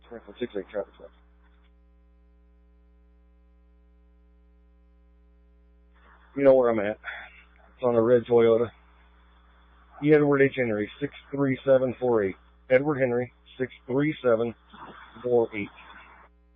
68 traffic stop. You know where I'm at. It's on a red Toyota. Edward H. Henry, 63748. Edward Henry, 63748.